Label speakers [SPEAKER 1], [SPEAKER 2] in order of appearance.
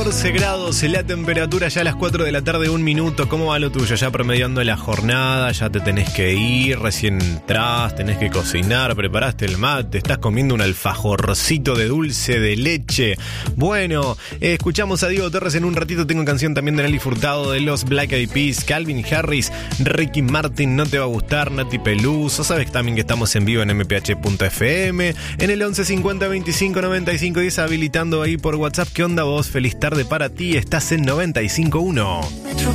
[SPEAKER 1] 14 grados, la temperatura ya a las 4 de la tarde, 1 minuto. ¿Cómo va lo tuyo? Ya promediando la jornada, ya te tenés que ir, recién entrás, tenés que cocinar, preparaste el mate, estás comiendo un alfajorcito de dulce de leche. Bueno, escuchamos a Diego Torres en un ratito. Tengo canción también de Nelly Furtado, de los Black Eyed Peas, Calvin Harris, Ricky Martin, No Te Va a Gustar, Nati Peluso. Sabes también que estamos en vivo en mph.fm, en el 11 50 25 95 10, habilitando ahí por WhatsApp. ¿Qué onda vos? Feliz tarde para ti, estás en 95.1.